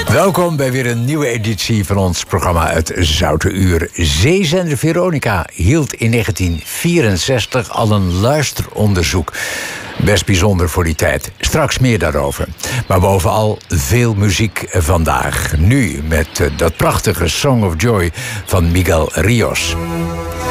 Welkom bij weer een nieuwe editie van ons programma Het Zoute Uur. Zeezender Veronica hield in 1964 al een luisteronderzoek. Best bijzonder voor die tijd. Straks meer daarover. Maar bovenal veel muziek vandaag. Nu met dat prachtige Song of Joy van Miguel Ríos.